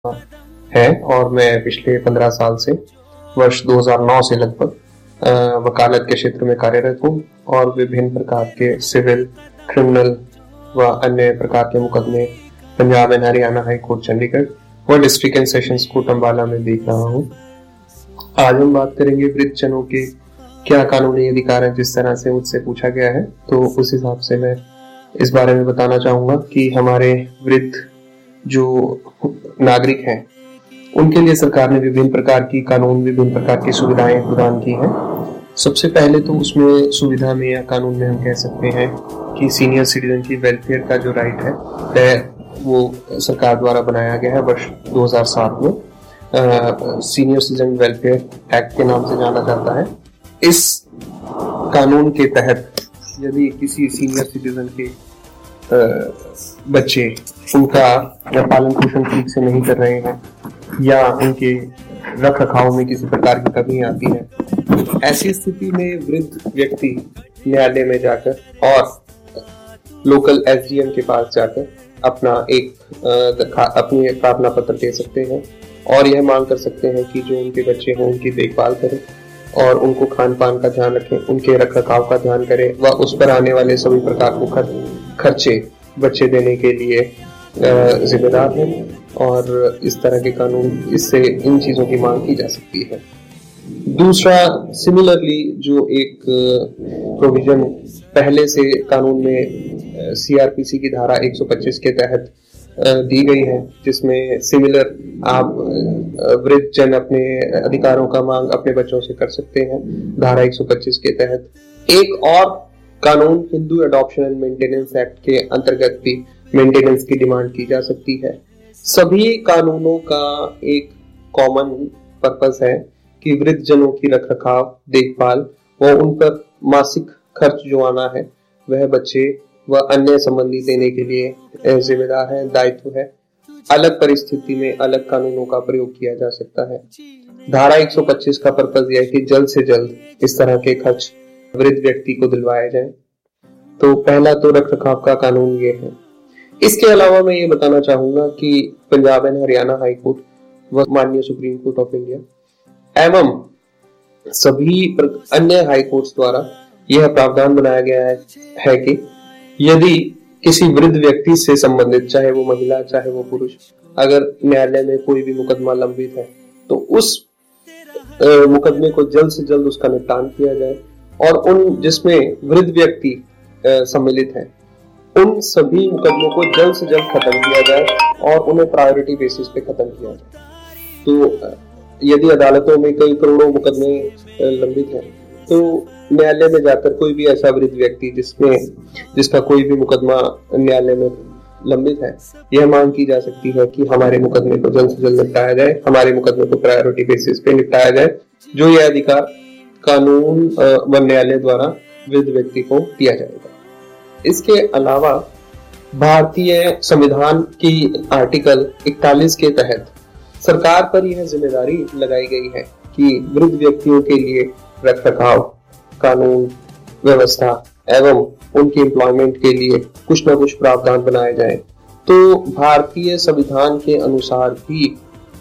है और मैं पिछले 15 साल से वर्ष 2009 से लगभग वकालत के क्षेत्र में कार्यरत हूँ और विभिन्न प्रकार के सिविल, क्रिमिनल व अन्य प्रकार के मुकदमे Punjab and Haryana high court Chandigarh व district and sessions court Ambala में देख रहा हूँ। आज हम बात करेंगे वृद्धजनों के क्या कानूनी अधिकार हैं, जिस तरह से मुझसे पूछा गया है तो उस हिसाब से मैं इस बारे में बताना चाहूंगा कि हमारे वृद्ध जो नागरिक हैं उनके लिए सरकार ने विभिन्न प्रकार की कानून, विभिन्न प्रकार की सुविधाएं प्रदान की हैं। सबसे पहले तो उसमें सुविधा में या कानून में हम कह सकते हैं कि सीनियर सिटीजन की वेलफेयर का जो राइट है वो सरकार द्वारा बनाया गया है वर्ष 2007 में। सीनियर सिटीजन वेलफेयर एक्ट के नाम से जाना जाता है। इस कानून के तहत यदि किसी सीनियर सिटीजन के बच्चे उनका पालन पोषण ठीक से नहीं कर रहे हैं या उनके रख रखाव में किसी प्रकार की कमी आती है, ऐसी स्थिति में वृद्ध व्यक्ति न्यायालय में जाकर और लोकल एसडीएम के पास जाकर अपना अपनी प्रार्थना पत्र दे सकते हैं और यह मांग कर सकते हैं कि जो उनके बच्चे हों उनकी देखभाल करें और उनको खान पान का ध्यान रखें, उनके रख रखाव का ध्यान करें व उस पर आने वाले सभी प्रकार के खर्चे बच्चे देने के लिए जिम्मेदार हैं। और इस तरह के कानून, इससे इन चीजों की मांग की जा सकती है। दूसरा, सिमिलरली जो एक प्रोविजन पहले से कानून में सीआरपीसी की धारा 125 के तहत दी गई है, जिसमें सिमिलर आप वृद्ध जन अपने अधिकारों का मांग अपने बच्चों से कर सकते हैं। धारा 125 के तहत एक और कानून Hindu adoption and maintenance act के अंतर्गत भी मेंटेनेंस की डिमांड की जा सकती है। सभी कानूनों का एक कॉमन पर्पस है कि वृद्ध जनों की रख रखाव, देखभाल व उन पर मासिक खर्च जो आना है वह बच्चे व अन्य संबंधी देने के लिए जिम्मेदार है, दायित्व है। अलग परिस्थिति में अलग कानूनों का प्रयोग किया जा सकता है। धारा 125 का पर्पस यह है कि जल्द से जल्द इस तरह के खर्च वृद्ध व्यक्ति को दिलवाए जाए। तो पहला तो रख रखाव का कानून ये है। इसके अलावा मैं ये बताना चाहूंगा कि Punjab and Haryana high court व माननीय सुप्रीम कोर्ट ऑफ इंडिया एवं सभी अन्य हाई कोर्ट्स द्वारा यह प्रावधान बनाया गया है कि यदि किसी वृद्ध व्यक्ति से संबंधित, चाहे वो महिला चाहे वो पुरुष, अगर न्यायालय में कोई भी मुकदमा लंबित है तो उस मुकदमे को जल्द से जल्द उसका निपटान किया जाए और उन जिसमें वृद्ध व्यक्ति सम्मिलित है उन सभी मुकदमों को जल्द से जल्द खत्म किया जाए और उन्हें प्रायोरिटी बेसिस पे खत्म किया जाए। तो यदि अदालतों में कई करोड़ों मुकदमे लंबित हैं तो न्यायालय में जाकर कोई भी ऐसा वृद्ध व्यक्ति जिसका कोई भी मुकदमा न्यायालय में लंबित है, यह मांग की जा सकती है कि हमारे मुकदमे को जल्द से जल्द निपटाया जाए, हमारे मुकदमे को प्रायोरिटी बेसिस पे निपटाया जाए, जो यह अधिकार कानून व न्यायालय द्वारा वृद्ध व्यक्ति को दिया जाएगा। इसके अलावा भारतीय संविधान की आर्टिकल 41 के तहत सरकार पर यह जिम्मेदारी लगाई गई है कि वृद्ध व्यक्तियों के लिए रख रखाव, कानून व्यवस्था एवं उनके एम्प्लॉयमेंट के लिए कुछ न कुछ प्रावधान बनाए जाए। तो भारतीय संविधान के अनुसार भी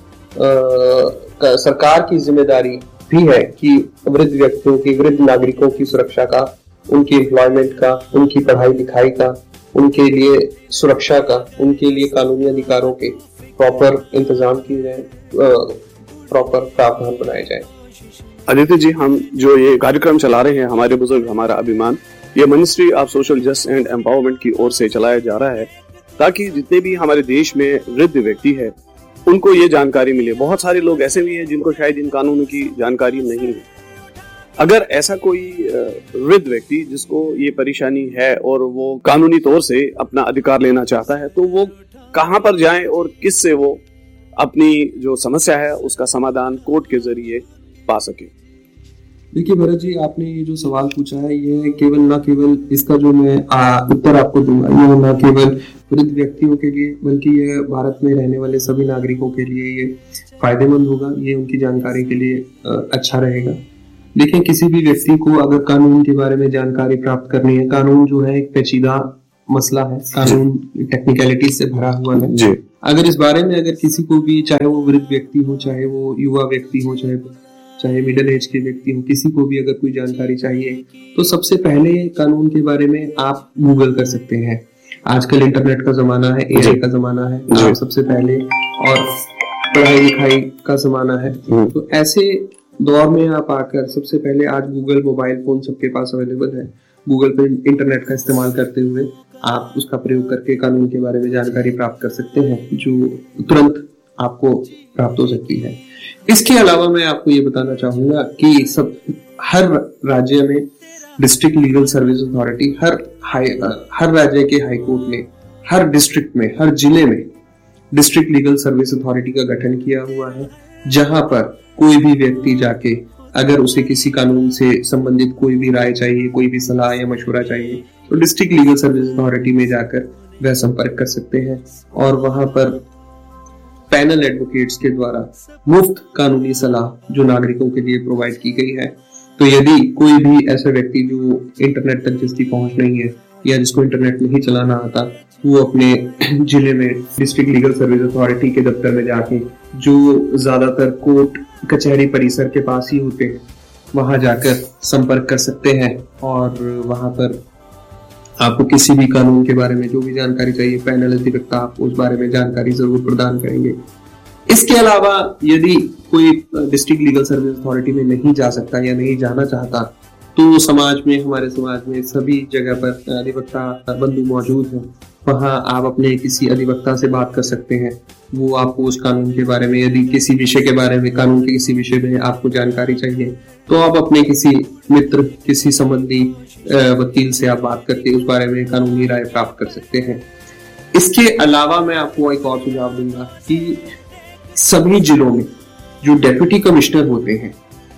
सरकार की जिम्मेदारी भी है कि वृद्ध व्यक्तियों की, वृद्ध नागरिकों की सुरक्षा का, उनकी एम्प्लॉयमेंट का, उनकी पढ़ाई लिखाई का, उनके लिए सुरक्षा का, उनके लिए कानूनी अधिकारों के प्रॉपर इंतजाम किए जाए, प्रॉपर प्रावधान बनाए जाए। आदित्य जी, हम जो ये कार्यक्रम चला रहे हैं हमारे बुजुर्ग हमारा अभिमान, ये ministry of social justice and empowerment की ओर से चलाया जा रहा है ताकि जितने भी हमारे देश में वृद्ध व्यक्ति है उनको ये जानकारी मिले। बहुत सारे लोग ऐसे भी हैं जिनको शायद इन कानूनों की जानकारी नहीं है। अगर ऐसा कोई वृद्ध व्यक्ति जिसको ये परेशानी है और वो कानूनी तौर से अपना अधिकार लेना चाहता है तो वो कहाँ पर जाए और किससे वो अपनी जो समस्या है उसका समाधान कोर्ट के जरिए पा सके? देखिए भरत जी, आपने ये जो सवाल पूछा है ये न केवल इसका जो मैं उत्तर आपको दूंगा ये न केवल वृद्ध व्यक्तियों के लिए बल्कि ये भारत में रहने वाले सभी नागरिकों के लिए ये फायदेमंद होगा, ये उनकी जानकारी के लिए अच्छा रहेगा। देखिए, किसी भी व्यक्ति को अगर कानून के बारे में जानकारी प्राप्त करनी है, कानून जो है एक पेचीदा मसला है, कानून टेक्निकलिटीज से भरा हुआ है अगर इस बारे में अगर किसी को भी, चाहे वो वृद्ध व्यक्ति हो, चाहे वो युवा व्यक्ति हो, चाहे मिडिल एज के व्यक्ति हो, किसी को भी अगर कोई जानकारी चाहिए तो सबसे पहले कानून के बारे में आप गूगल कर सकते हैं। आजकल इंटरनेट का जमाना है, एआई का जमाना है, आप सबसे पहले, और पढ़ाई लिखाई का जमाना है, तो ऐसे दौर में आप आकर सबसे पहले, आज गूगल मोबाइल फोन सबके पास अवेलेबल है, गूगल पे इंटरनेट का इस्तेमाल करते हुए आप उसका प्रयोग करके कानून के बारे में जानकारी प्राप्त कर सकते हैं, जो तुरंत आपको प्राप्त हो सकती है। इसके अलावा मैं आपको ये बताना चाहूंगा कि हर राज्य में डिस्ट्रिक्ट लीगल सर्विस अथॉरिटी, हर राज्य के हाई कोर्ट ने हर डिस्ट्रिक्ट में, हर जिले में डिस्ट्रिक्ट लीगल सर्विस अथॉरिटी का गठन किया हुआ है, जहां पर कोई भी व्यक्ति जाके अगर उसे किसी कानून से संबंधित कोई भी राय चाहिए, कोई भी सलाह या मशवरा चाहिए, तो डिस्ट्रिक्ट लीगल सर्विस अथॉरिटी में जाकर वह संपर्क कर सकते हैं और वहां पर पैनल एडवोकेट्स के द्वारा मुफ्त कानूनी सलाह जो नागरिकों के लिए प्रोवाइड की गई है। तो यदि कोई भी ऐसा व्यक्ति जो इंटरनेट तक जिसकी पहुंच नहीं है या जिसको इंटरनेट नहीं चलाना आता, वो अपने जिले में डिस्ट्रिक्ट लीगल सर्विस अथॉरिटी के दफ्तर में जाके, जो ज्यादातर कोर्ट कचहरी परिसर के पास ही होते हैं, वहां जाकर संपर्क कर सकते हैं और वहां पर आपको किसी भी कानून के बारे में जो भी जानकारी चाहिए, पैनल अधिवक्ता आपको उस बारे में जानकारी जरूर प्रदान करेंगे। इसके अलावा यदि कोई डिस्ट्रिक्ट लीगल सर्विस अथॉरिटी में नहीं जा सकता या नहीं जाना चाहता, तो हमारे समाज में सभी जगह पर अधिवक्ता बंधु मौजूद हैं। वहां आप अपने किसी अधिवक्ता से बात कर सकते हैं, वो आपको उस कानून के बारे में, यदि किसी विषय के बारे में, कानून के किसी विषय में आपको जानकारी चाहिए, तो आप अपने किसी मित्र, किसी संबंधी वकील से आप बात करके उस बारे में कानूनी राय प्राप्त कर सकते हैं। इसके अलावा मैं आपको एक और सुझाव दूंगा कि सभी जिलों में जो डेप्यूटी कमिश्नर होते हैं,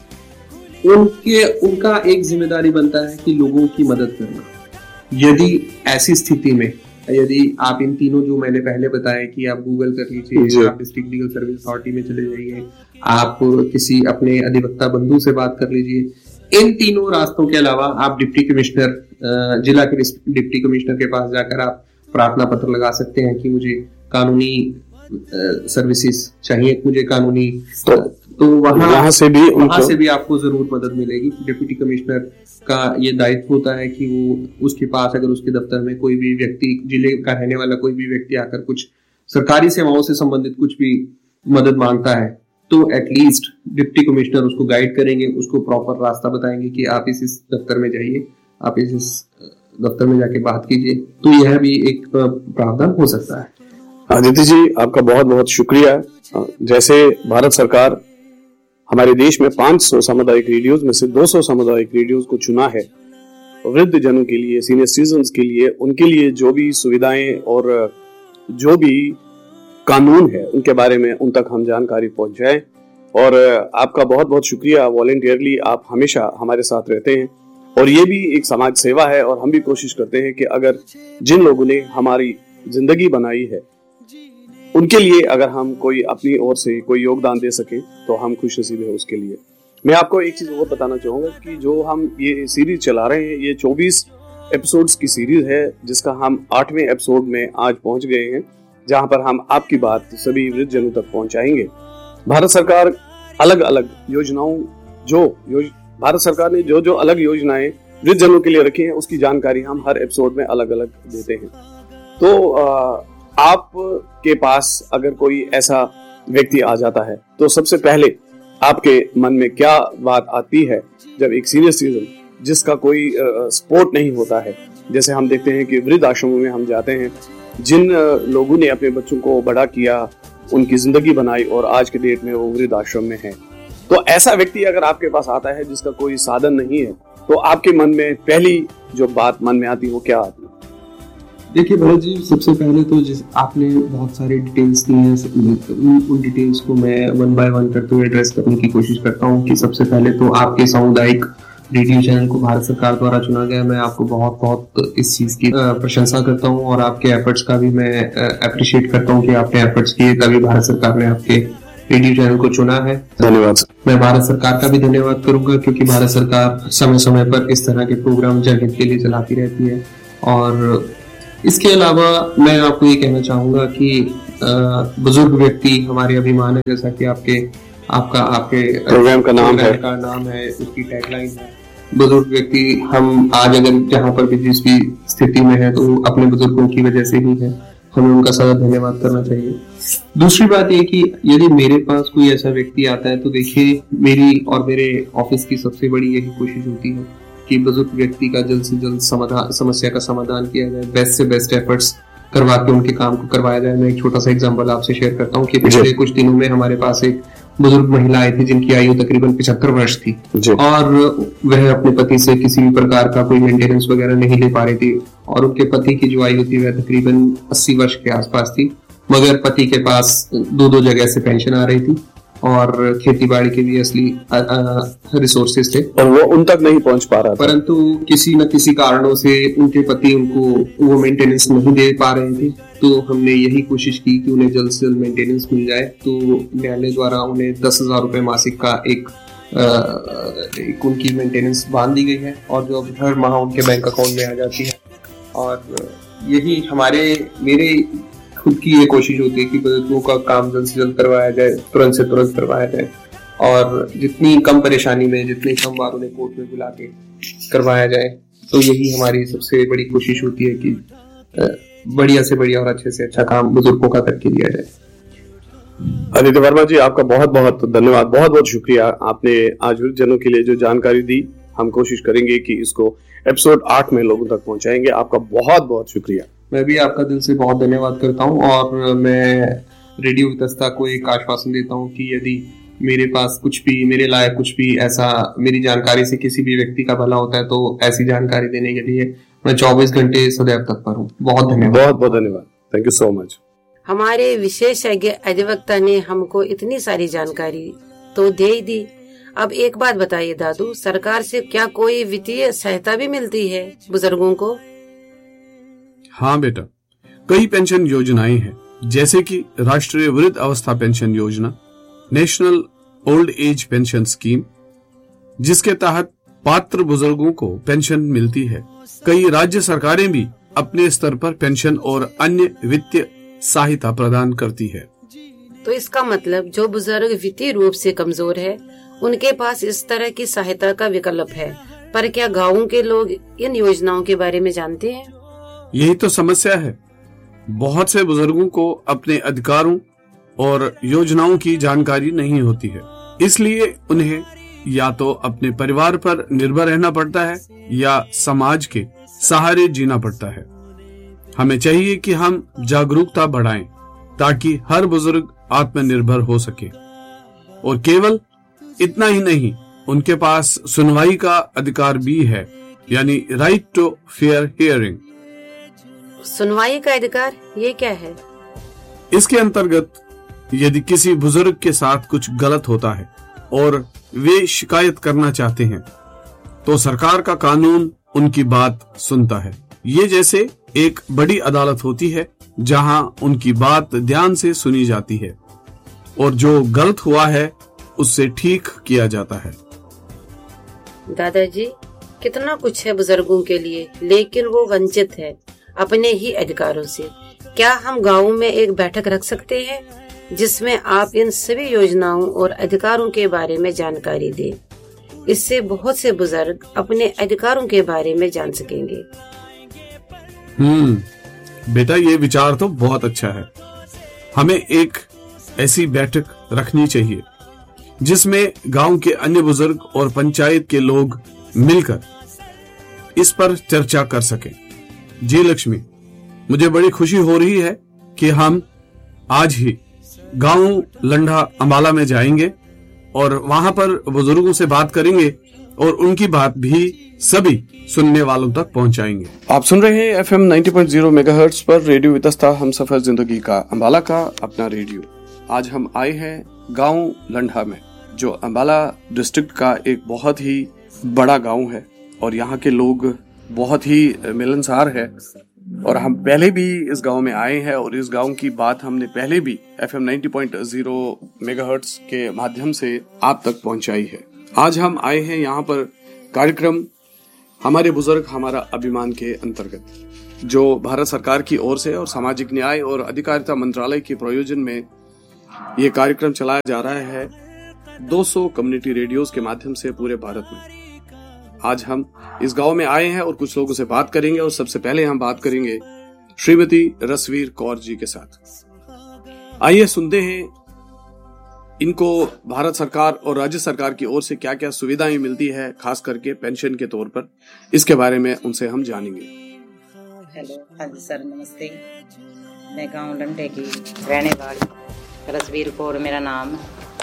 उनका एक जिम्मेदारी बनता है कि लोगों की मदद करना। यदि ऐसी स्थिति में, यदि आप इन तीनों जो मैंने पहले बताया कि आप गूगल कर लीजिए, आप डिस्ट्रिक्ट लीगल सर्विस अथॉरिटी में चले जाइए, आप किसी अपने अधिवक्ता बंधु से बात कर लीजिए, इन तीनों रास्तों के अलावा आप डिप्टी कमिश्नर, जिला के डिप्टी कमिश्नर के पास जाकर आप प्रार्थना पत्र लगा सकते हैं कि मुझे कानूनी सर्विसेज चाहिए, मुझे कानूनी, तो वहां से भी आपको जरूर मदद मिलेगी। डिप्टी कमिश्नर का ये दायित्व होता है कि वो उसके पास, अगर उसके दफ्तर में कोई भी व्यक्ति, जिले का रहने वाला कोई भी व्यक्ति आकर कुछ सरकारी सेवाओं से संबंधित कुछ भी मदद मांगता है, तो एटलीस्ट डिप्टी कमिश्नर उसको गाइड करेंगे, उसको प्रॉपर रास्ता बताएंगे कि आप इस दफ्तर में जाइए, आप इस दफ्तर में जाके बात कीजिए। तो यह भी एक प्रावधान हो सकता है। आदित्य जी, आपका बहुत बहुत शुक्रिया। जैसे भारत सरकार हमारे देश में 500 सामुदायिक रेडियोज में से 200 सामुदायिक रेडियोज को चुना है वृद्ध जनों के लिए, सीनियर सिटीजन्स के लिए, उनके लिए जो भी सुविधाएं और जो भी कानून है उनके बारे में उन तक हम जानकारी पहुंचाएं। और आपका बहुत बहुत शुक्रिया। वॉलंटियरली आप हमेशा हमारे साथ रहते हैं और ये भी एक समाज सेवा है और हम भी कोशिश करते हैं कि अगर जिन लोगों ने हमारी जिंदगी बनाई है उनके लिए अगर हम कोई अपनी ओर से कोई योगदान दे सके तो हम खुश नसीब है उसके लिए। मैं आपको एक चीज और बताना चाहूंगा कि जो हम ये सीरीज चला रहे हैं, ये 24 एपिसोड्स की सीरीज है, जिसका हम 8वें एपिसोड में आज पहुंच गए हैं, जहां पर हम आपकी बात सभी वृद्ध जनों तक पहुंचाएंगे। भारत सरकार अलग अलग योजनाओं, भारत सरकार ने जो अलग योजनाएं वृद्ध जनों के लिए रखी हैं, उसकी जानकारी हम हर एपिसोड में अलग अलग देते हैं। तो आप के पास अगर कोई ऐसा व्यक्ति आ जाता है तो सबसे पहले आपके मन में क्या बात आती है जब एक सीनियर सिटीजन जिसका कोई सपोर्ट नहीं होता है, जैसे हम देखते हैं कि वृद्ध आश्रमों में हम जाते हैं, जिन लोगों ने अपने बच्चों को बड़ा किया, उनकी जिंदगी बनाई और आज के डेट में वो वृद्ध आश्रम में है, तो ऐसा व्यक्ति अगर आपके पास आता है जिसका कोई साधन नहीं है, तो आपके मन में पहली जो बात मन में आती है वो क्या आती है? देखिए भरत जी, सबसे पहले तो आपने बहुत सारे डिटेल्स दी हैं, उन डिटेल्स को मैं वन बाय वन करते हुए एड्रेस करने की कोशिश करता हूं कि सबसे पहले तो आपके सामुदायिक रेडियो चैनल को भारत सरकार द्वारा चुना गया, मैं आपको बहुत बहुत इस चीज की प्रशंसा करता हूं और आपके एफर्ट्स का भी मैं अप्रिशिएट करता हूं कि आपने एफर्ट्स किए तभी भारत सरकार ने आपके रेडियो चैनल को चुना है। धन्यवाद। मैं भारत सरकार का भी धन्यवाद करूंगा क्योंकि भारत सरकार समय समय पर इस तरह के प्रोग्राम जनहित के लिए चलाती रहती है। और इसके अलावा मैं आपको ये कहना चाहूंगा कि बुजुर्ग व्यक्ति हमारे अभिमान है, जैसा कि आपके प्रोग्राम का नाम है, उसकी टैगलाइन है बुजुर्ग व्यक्ति। हम आज अगर जहाँ पर भी जिस भी स्थिति में है तो अपने बुजुर्गों की वजह से ही है, हमें उनका सदा धन्यवाद करना चाहिए। दूसरी बात ये कि यदि मेरे पास कोई ऐसा व्यक्ति आता है तो देखिए, मेरी और मेरे ऑफिस की सबसे बड़ी यही कोशिश होती है कि बुजुर्ग व्यक्ति का जल्द से जल्द समस्या का समाधान किया जाए, बेस्ट से बेस्ट एफर्ट्स करवा के उनके काम को करवाया जाए। मैं एक छोटा सा एग्जांपल आपसे शेयर करता हूँ कि पिछले कुछ दिनों में हमारे पास एक बुजुर्ग महिला आई थी जिनकी आयु तकरीबन 75 वर्ष थी और वह अपने पति से किसी भी प्रकार का कोई मेंटेनेंस वगैरह नहीं ले पा रही थी, और उनके पति की जो आयु थी वह तकरीबन 80 वर्ष के आसपास थी, मगर पति के पास दो जगह से पेंशन आ रही थी और खेती बाड़ी के भी असली रिसोर्सेज थे और वो उन तक नहीं पहुंच पा रहा था। परंतु किसी न किसी कारणों से उनके पति उनको वो मेंटेनेंस नहीं दे पा रहे थे, तो हमने यही कोशिश की कि उन्हें जल्द से जल्द मेंटेनेंस मिल जाए। तो न्यायालय द्वारा उन्हें 10,000 रुपए मासिक का एक उनकी मेंटेनेंस बांध दी गई है और जो अब हर माह उनके बैंक अकाउंट में आ जाती है। और यही मेरे खुद की ये कोशिश होती है कि बुजुर्गों का काम जल्द से जल्द करवाया जाए, तुरंत से तुरंत करवाया जाए, और जितनी कम परेशानी में, जितनी कम बार उन्हें कोर्ट में बुला के करवाया जाए। तो यही हमारी सबसे बड़ी कोशिश होती है कि बढ़िया से बढ़िया और अच्छे से अच्छा काम बुजुर्गों का करके दिया जाए। आदित्य वर्मा जी, आपका बहुत बहुत धन्यवाद, बहुत बहुत शुक्रिया। आपने आज वृद्धजनों के लिए जो जानकारी दी, हम कोशिश करेंगे कि इसको एपिसोड 8 में लोगों तक पहुंचाएंगे। आपका बहुत बहुत शुक्रिया। मैं भी आपका दिल से बहुत धन्यवाद करता हूं और मैं रेडियो वितस्ता को एक आश्वासन देता हूं कि यदि मेरे पास कुछ भी, मेरे लायक कुछ भी ऐसा मेरी जानकारी से किसी भी व्यक्ति का भला होता है तो ऐसी जानकारी देने के लिए मैं 24 घंटे सदैव तत्पर हूं। बहुत धन्यवाद। बहुत बहुत धन्यवाद। Thank you so much. हमारे विशेषज्ञ अधिवक्ता ने हमको इतनी सारी जानकारी तो दे ही दी। अब एक बात बताइए दादू, सरकार से क्या कोई वित्तीय सहायता भी मिलती है बुजुर्गों को? हाँ बेटा, कई पेंशन योजनाएं हैं, जैसे कि राष्ट्रीय वृद्ध अवस्था पेंशन योजना, national old age pension scheme, जिसके तहत पात्र बुजुर्गों को पेंशन मिलती है। कई राज्य सरकारें भी अपने स्तर पर पेंशन और अन्य वित्तीय सहायता प्रदान करती है। तो इसका मतलब जो बुजुर्ग वित्तीय रूप से कमजोर है, उनके पास इस तरह की सहायता का विकल्प है। पर क्या गाँवों के लोग इन योजनाओं के बारे में जानते हैं? यही तो समस्या है। बहुत से बुजुर्गों को अपने अधिकारों और योजनाओं की जानकारी नहीं होती है, इसलिए उन्हें या तो अपने परिवार पर निर्भर रहना पड़ता है या समाज के सहारे जीना पड़ता है। हमें चाहिए कि हम जागरूकता बढ़ाएं ताकि हर बुजुर्ग आत्मनिर्भर हो सके। और केवल इतना ही नहीं, उनके पास सुनवाई का अधिकार भी है, यानी राइट टू फेयर हियरिंग। सुनवाई का अधिकार ये क्या है? इसके अंतर्गत यदि किसी बुजुर्ग के साथ कुछ गलत होता है और वे शिकायत करना चाहते हैं, तो सरकार का कानून उनकी बात सुनता है। ये जैसे एक बड़ी अदालत होती है जहां उनकी बात ध्यान से सुनी जाती है और जो गलत हुआ है उससे ठीक किया जाता है। दादाजी, कितना कुछ है बुजुर्गों के लिए, लेकिन वो वंचित है अपने ही अधिकारों से। क्या हम गाँव में एक बैठक रख सकते हैं जिसमें आप इन सभी योजनाओं और अधिकारों के बारे में जानकारी दें? इससे बहुत से बुजुर्ग अपने अधिकारों के बारे में जान सकेंगे। बेटा, ये विचार तो बहुत अच्छा है। हमें एक ऐसी बैठक रखनी चाहिए जिसमें गांव के अन्य बुजुर्ग और पंचायत के लोग मिलकर इस पर चर्चा कर सकें। जी लक्ष्मी, मुझे बड़ी खुशी हो रही है कि हम आज ही गांव लंढा अंबाला में जाएंगे और वहां पर बुजुर्गों से बात करेंगे और उनकी बात भी सभी सुनने वालों तक पहुंचाएंगे। आप सुन रहे हैं FM 90.0 मेगाहर्ट्ज पर रेडियो वितस्ता, हम सफर जिंदगी का, अंबाला का अपना रेडियो। आज हम आए हैं गांव लंढा में, जो अंबाला डिस्ट्रिक्ट का एक बहुत ही बड़ा गांव है और यहाँ के लोग बहुत ही मिलनसार है। और हम पहले भी इस गांव में आए हैं और इस गांव की बात हमने पहले भी FM 90.0 मेगाहर्ट्ज के माध्यम से आप तक पहुंचाई है। आज हम आए हैं यहाँ पर कार्यक्रम हमारे बुजुर्ग हमारा अभिमान के अंतर्गत। जो भारत सरकार की ओर से और सामाजिक न्याय और अधिकारिता मंत्रालय के प्रयोजन में ये कार्यक्रम चलाया जा रहा है 200 कम्युनिटी रेडियोज के माध्यम से पूरे भारत में। आज हम इस गांव में आए हैं और कुछ लोगों से बात करेंगे और सबसे पहले हम बात करेंगे श्रीमती रसवीर कौर जी के साथ। आइए सुनते हैं इनको भारत सरकार और राज्य सरकार की ओर से क्या क्या सुविधाएं मिलती है, खास करके पेंशन के तौर पर, इसके बारे में उनसे हम जानेंगे। हेलो, हाँ जी सर, नमस्ते। मैं गांव लंडे की रहने वाली रसवीर कौर मेरा नाम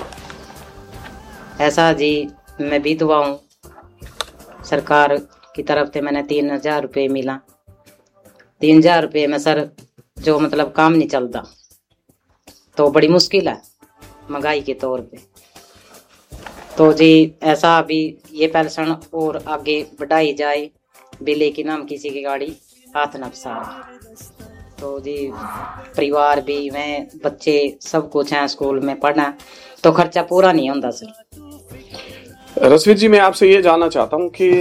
है। ऐसा जी, मैं विधवा हूँ। सरकार की तरफ से मैंने 3000 रुपये मिला। 3000 रुपये में सर जो मतलब काम नहीं चलता, तो बड़ी मुश्किल है महंगाई के तौर पे। तो जी ऐसा अभी ये पेंशन और आगे बढ़ाई जाए भी, लेकिन हम किसी की गाड़ी हाथ न फंसा। तो जी परिवार भी, मैं, बच्चे सब कुछ हैं, स्कूल में पढ़ना, तो खर्चा पूरा नहीं होता सर। रसवीर जी, मैं आपसे ये जानना चाहता हूँ कि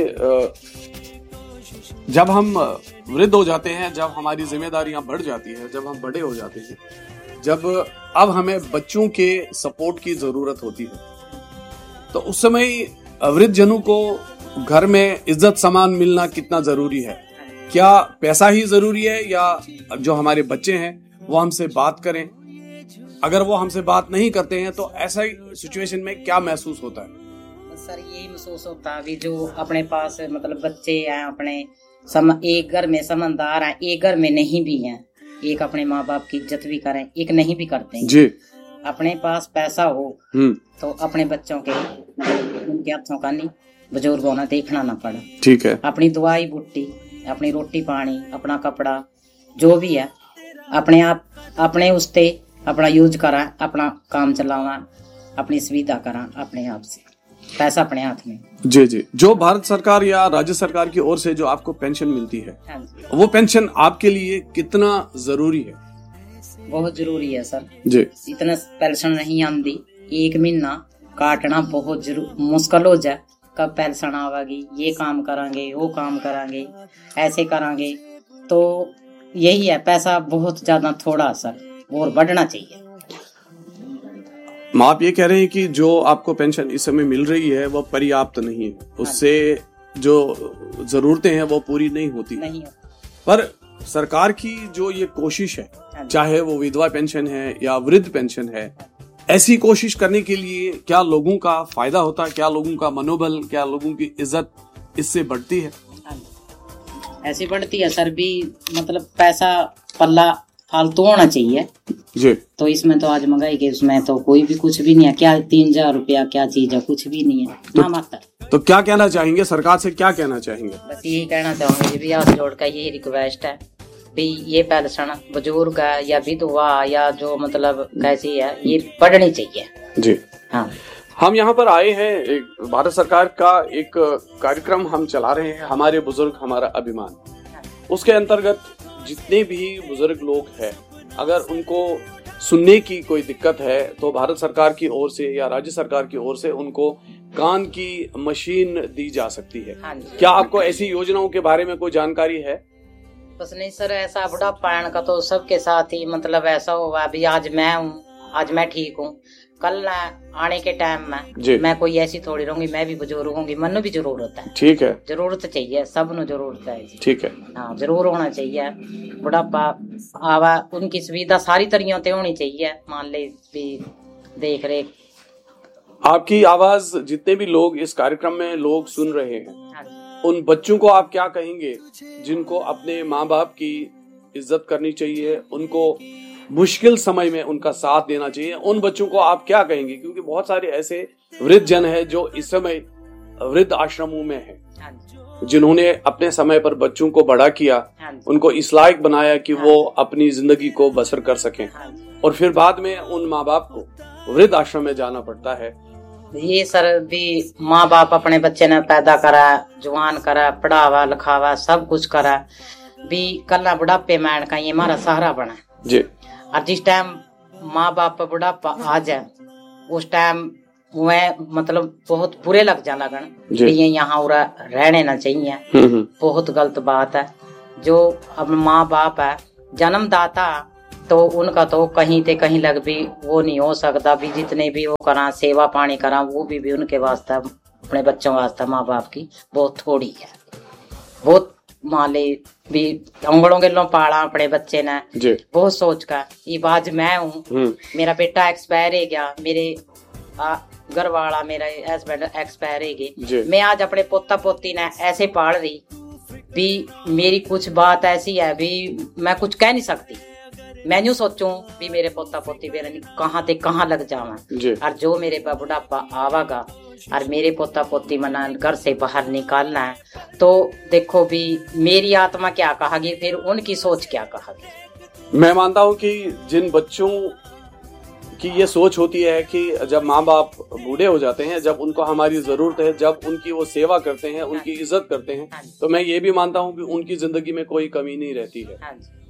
जब हम वृद्ध हो जाते हैं, जब हमारी जिम्मेदारियां बढ़ जाती है, जब हम बड़े हो जाते हैं, जब अब हमें बच्चों के सपोर्ट की जरूरत होती है, तो उस समय वृद्ध जनों को घर में इज्जत सम्मान मिलना कितना जरूरी है? क्या पैसा ही जरूरी है, या जो हमारे बच्चे हैं वो हमसे बात करें? अगर वो हमसे बात नहीं करते हैं तो ऐसा सिचुएशन में क्या महसूस होता है? सर यही महसूस होता है, अभी जो अपने पास मतलब बच्चे हैं, अपने एक घर में समझदार हैं, एक घर में नहीं भी हैं, एक अपने माँ बाप की इज्जत भी करें, एक नहीं भी करते हैं जी। अपने पास पैसा हो तो अपने बच्चों के उनके हाथों का नहीं, बुजुर्गों ने देखना ना पड़ा। ठीक है। अपनी दवाई बूटी, अपनी रोटी पानी, अपना कपड़ा जो भी है अपने आप, अपने उसते अपना यूज करा, अपना काम चलावा, अपनी सुविधा करा अपने आप से, पैसा अपने हाथ में। जी जी। जो भारत सरकार या राज्य सरकार की ओर से जो आपको पेंशन मिलती है, हाँ, वो पेंशन आपके लिए कितना जरूरी है? बहुत जरूरी है सर जी। इतना पेंशन नहीं आती, एक महीना काटना बहुत मुश्किल हो जाए। कब पेंशन आवेगी, ये काम करांगे, वो काम करांगे, ऐसे करांगे, तो यही है, पैसा बहुत ज्यादा थोड़ा सर, और बढ़ना चाहिए। आप ये कह रहे हैं कि जो आपको पेंशन इस समय मिल रही है वो पर्याप्त नहीं है, उससे जो जरूरतें हैं वो पूरी नहीं होती। पर सरकार की जो ये कोशिश है, चाहे वो विधवा पेंशन है या वृद्ध पेंशन है, ऐसी कोशिश करने के लिए क्या लोगों का फायदा होता है? क्या लोगों का मनोबल, क्या लोगों की इज्जत इससे बढ़ती है? ऐसी बढ़ती है सर भी, मतलब पैसा पल्ला फालतू होना चाहिए जी। तो इसमें तो आज महंगाई के उसमें तो कोई भी कुछ भी नहीं है। क्या 3000 रुपया क्या चीज है? कुछ भी नहीं है, ना मात्र। तो क्या कहना चाहेंगे, सरकार से क्या कहना चाहेंगे? बस यही कहना चाहूंगी भी, हाथ जोड़ कर यही रिक्वेस्ट है भी, ये पेंशन बुजुर्ग है या विधवा या जो मतलब कैसी है, ये बढ़नी चाहिए जी। हाँ। हम यहाँ पर आए हैं, एक भारत सरकार का एक कार्यक्रम हम चला रहे हैं, हमारे बुजुर्ग हमारा अभिमान। उसके अंतर्गत जितने भी बुजुर्ग लोग हैं, अगर उनको सुनने की कोई दिक्कत है तो भारत सरकार की ओर से या राज्य सरकार की ओर से उनको कान की मशीन दी जा सकती है। हाँ, क्या आपको ऐसी योजनाओं के बारे में कोई जानकारी है? बस नहीं सर, ऐसा बुढ़ापा का तो सबके साथ ही मतलब ऐसा हुआ। अभी आज मैं हूँ, आज मैं ठीक हूँ, कल आने के टाइम में मैं कोई ऐसी थोड़ी रहूंगी, मैं भी बुजुर्ग होंगी, मनु भी जरूरत है। ठीक है, जरूरत चाहिए, सब नु जरूरत है। ठीक है, हाँ जरूर होना चाहिए। बुढ़ापा आवा, उनकी सुविधा सारी तरीकों से होनी चाहिए, मान ले भी देख रेख। आपकी आवाज जितने भी लोग इस कार्यक्रम में लोग सुन रहे हैं, उन बच्चों को आप क्या कहेंगे जिनको अपने माँ बाप की इज्जत करनी चाहिए, उनको मुश्किल समय में उनका साथ देना चाहिए, उन बच्चों को आप क्या कहेंगे? क्योंकि बहुत सारे ऐसे वृद्ध जन है जो इस समय वृद्ध आश्रमों में है, जिन्होंने अपने समय पर बच्चों को बड़ा किया, उनको इस लायक बनाया कि वो अपनी जिंदगी को बसर कर सकें, और फिर बाद में उन माँ बाप को वृद्ध आश्रम में जाना पड़ता है। ये सर भी माँ बाप अपने बच्चे ने पैदा करा, जवान करा, पढ़ावा लिखावा, सब कुछ करा भी, कल बुढ़ापे में का ये हमारा सहारा बना जी। और जिस टाइम माँ बाप पर बुढ़ापा आ जाए, उस टाइम वह मतलब बहुत बुरे लग जा लगन, ये यहाँ रहने ना चाहिए, बहुत गलत बात है। जो अब माँ बाप है जन्मदाता, तो उनका तो कहीं ते कहीं लग भी वो नहीं हो सकता भी, जितने भी वो करा सेवा पानी करा वो भी उनके वास्ते अपने बच्चों वास्ते माँ बाप की बहुत थोड़ी है। बहुत माले भी अंगड़ों के लो पाला अपने बच्चे ने बहुत सोच का। ये बाज मैं हूँ, मेरा बेटा एक्सपायर है गया, मेरे घर वाला मेरा हस्बैंड एक्सपायर है गए, मैं आज अपने पोता पोती ने ऐसे पाल रही भी, मेरी कुछ बात ऐसी है भी मैं कुछ कह नहीं सकती। मैं यूं सोचूं भी मेरे पोता पोती मेरे कहाँ ते कहाँ लग जावा, और जो मेरे पर बुढ़ापा आवागा और मेरे पोता पोती मना घर से बाहर निकालना है, तो देखो भी मेरी आत्मा क्या कहेगी, फिर उनकी सोच क्या कहेगी। मैं मानता हूँ कि जिन बच्चों की ये सोच होती है कि जब माँ बाप बूढ़े हो जाते हैं, जब उनको हमारी जरूरत है, जब उनकी वो सेवा करते हैं, उनकी इज्जत करते हैं, तो मैं ये भी मानता हूँ कि उनकी जिंदगी में कोई कमी नहीं रहती है।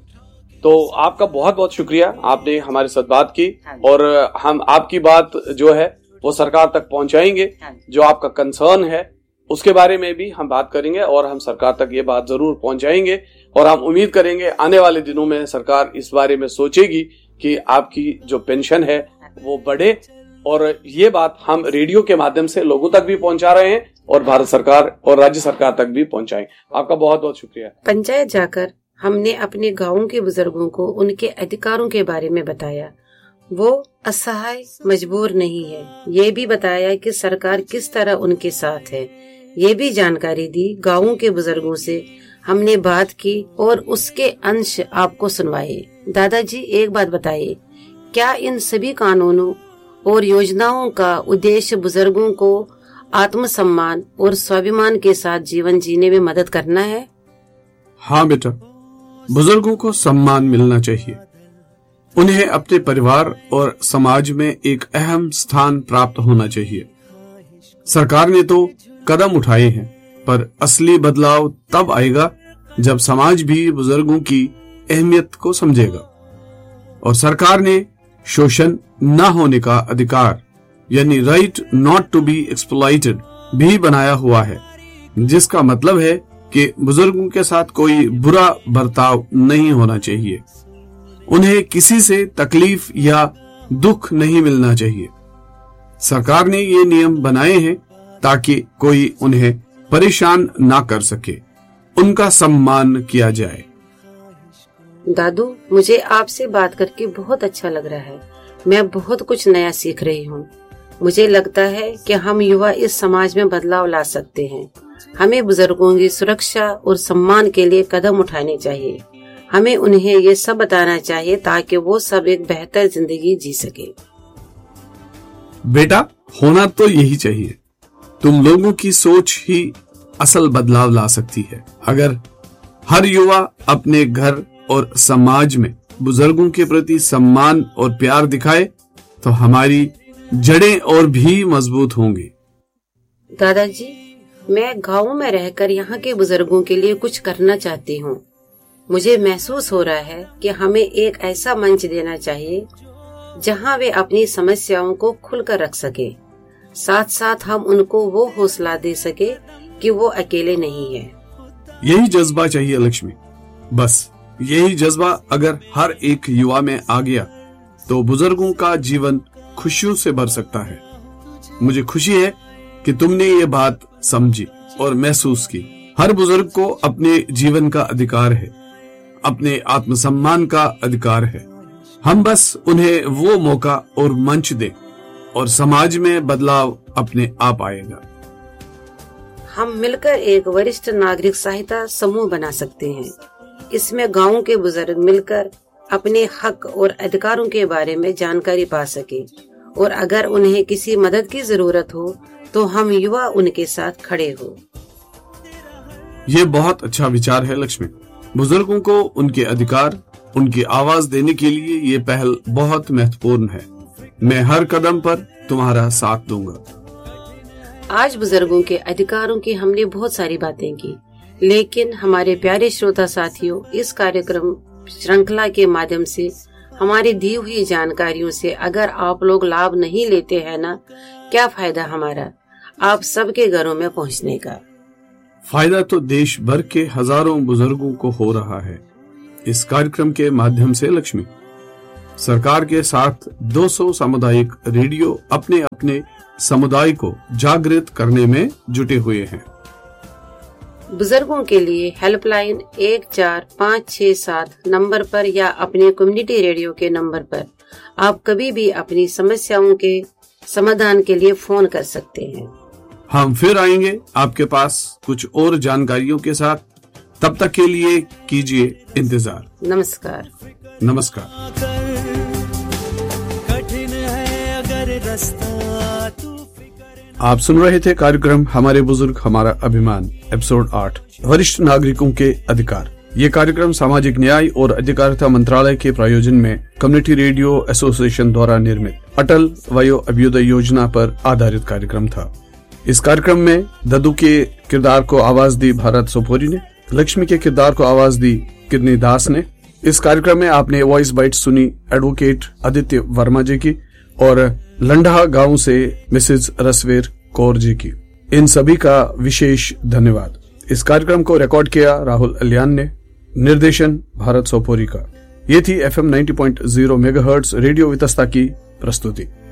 तो आपका बहुत बहुत शुक्रिया, आपने हमारे साथ बात की, और हम आपकी बात जो है वो सरकार तक पहुंचाएंगे। जो आपका कंसर्न है उसके बारे में भी हम बात करेंगे और हम सरकार तक ये बात जरूर पहुंचाएंगे, और हम उम्मीद करेंगे आने वाले दिनों में सरकार इस बारे में सोचेगी कि आपकी जो पेंशन है वो बढ़े, और ये बात हम रेडियो के माध्यम से लोगों तक भी पहुंचा रहे हैं और भारत सरकार और राज्य सरकार तक भी पहुंचाएंगे। आपका बहुत बहुत शुक्रिया। पंचायत जाकर हमने अपने गांवों के बुजुर्गों को उनके अधिकारों के बारे में बताया। वो असहाय मजबूर नहीं है, ये भी बताया कि सरकार किस तरह उनके साथ है, ये भी जानकारी दी। गांवों के बुजुर्गों से हमने बात की और उसके अंश आपको सुनवाए। दादाजी एक बात बताइए, क्या इन सभी कानूनों और योजनाओं का उद्देश्य बुजुर्गों को आत्मसम्मान और स्वाभिमान के साथ जीवन जीने में मदद करना है? हाँ बेटा, बुजुर्गों को सम्मान मिलना चाहिए। उन्हें अपने परिवार और समाज में एक अहम स्थान प्राप्त होना चाहिए। सरकार ने तो कदम उठाए हैं, पर असली बदलाव तब आएगा जब समाज भी बुजुर्गों की अहमियत को समझेगा। और सरकार ने शोषण न होने का अधिकार यानी right not to be exploited भी बनाया हुआ है, जिसका मतलब है कि बुजुर्गों के साथ कोई बुरा बर्ताव नहीं होना चाहिए। उन्हें किसी से तकलीफ या दुख नहीं मिलना चाहिए। सरकार ने ये नियम बनाए हैं ताकि कोई उन्हें परेशान ना कर सके, उनका सम्मान किया जाए। दादू, मुझे आपसे बात करके बहुत अच्छा लग रहा है। मैं बहुत कुछ नया सीख रही हूँ। मुझे लगता है कि हम युवा इस समाज में बदलाव ला सकते हैं। हमें बुजुर्गों की सुरक्षा और सम्मान के लिए कदम उठाने चाहिए। हमें उन्हें ये सब बताना चाहिए ताकि वो सब एक बेहतर जिंदगी जी सके। बेटा, होना तो यही चाहिए। तुम लोगों की सोच ही असल बदलाव ला सकती है। अगर हर युवा अपने घर और समाज में बुजुर्गों के प्रति सम्मान और प्यार दिखाए तो हमारी जड़ें और भी मजबूत होंगी। दादाजी, मैं गाँव में रहकर यहाँ के बुजुर्गों के लिए कुछ करना चाहती हूँ। मुझे महसूस हो रहा है कि हमें एक ऐसा मंच देना चाहिए जहाँ वे अपनी समस्याओं को खुलकर रख सके, साथ साथ हम उनको वो हौसला दे सके कि वो अकेले नहीं है। यही जज्बा चाहिए लक्ष्मी। बस यही जज्बा अगर हर एक युवा में आ गया तो बुजुर्गों का जीवन खुशियों से भर सकता है। मुझे खुशी है कि तुमने ये बात समझी और महसूस की। हर बुजुर्ग को अपने जीवन का अधिकार है, अपने आत्मसम्मान का अधिकार है। हम बस उन्हें वो मौका और मंच दें और समाज में बदलाव अपने आप आएगा। हम मिलकर एक वरिष्ठ नागरिक सहायता समूह बना सकते हैं। इसमें गांव के बुजुर्ग मिलकर अपने हक और अधिकारों के बारे में जानकारी पा सके, और अगर उन्हें किसी मदद की जरूरत हो तो हम युवा उनके साथ खड़े हो। ये बहुत अच्छा विचार है लक्ष्मी। बुजुर्गों को उनके अधिकार, उनकी आवाज देने के लिए ये पहल बहुत महत्वपूर्ण है। मैं हर कदम पर तुम्हारा साथ दूंगा। आज बुजुर्गों के अधिकारों की हमने बहुत सारी बातें की, लेकिन हमारे प्यारे श्रोता साथियों, इस कार्यक्रम श्रृंखला के माध्यम से हमारी दी हुई जानकारियों से अगर आप लोग लाभ नहीं लेते हैं ना, क्या फायदा हमारा आप सबके घरों में पहुंचने का। फायदा तो देश भर के हजारों बुजुर्गों को हो रहा है। इस कार्यक्रम के माध्यम से लक्ष्मी सरकार के साथ 200 सामुदायिक रेडियो अपने अपने समुदाय को जागृत करने में जुटे हुए हैं। बुजुर्गों के लिए हेल्पलाइन 14567 नंबर पर या अपने कम्युनिटी रेडियो के नंबर पर आप कभी भी अपनी समस्याओं के समाधान के लिए फोन कर सकते हैं। हम फिर आएंगे आपके पास कुछ और जानकारियों के साथ। तब तक के लिए कीजिए इंतजार। नमस्कार। नमस्कार। कठिन है अगर रास्ता। आप सुन रहे थे कार्यक्रम हमारे बुजुर्ग हमारा अभिमान एपिसोड 8 वरिष्ठ नागरिकों के अधिकार। ये कार्यक्रम सामाजिक न्याय और अधिकारिता मंत्रालय के प्रायोजन में कम्युनिटी रेडियो एसोसिएशन द्वारा निर्मित अटल वयो अभ्युदय योजना पर आधारित कार्यक्रम था। इस कार्यक्रम में दद्दू के किरदार को आवाज दी भारत सोपोरी ने, लक्ष्मी के किरदार को आवाज दी किरनी दास ने। इस कार्यक्रम में आपने वॉइस बाइट सुनी एडवोकेट आदित्य वर्मा जी की और लंडहा गांव से मिसेज रसवीर कौर जी की। इन सभी का विशेष धन्यवाद। इस कार्यक्रम को रिकॉर्ड किया राहुल अलियान ने, निर्देशन भारत सोपोरी का। ये थी FM 90.0 मेगाहर्ट्ज रेडियो वितस्ता की प्रस्तुति।